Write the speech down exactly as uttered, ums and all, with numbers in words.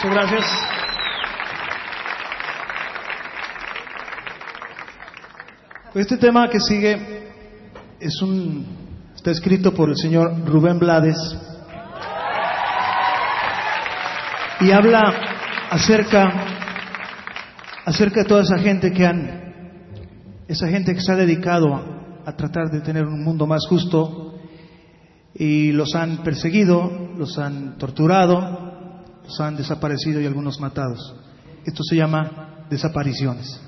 Muchas gracias. Este tema que sigue es un está escrito por el señor Rubén Blades y habla acerca acerca de toda esa gente que han esa gente que se ha dedicado a, a tratar de tener un mundo más justo y los han perseguido, los han torturado, los han desaparecido y algunos matados. Esto se llama desapariciones.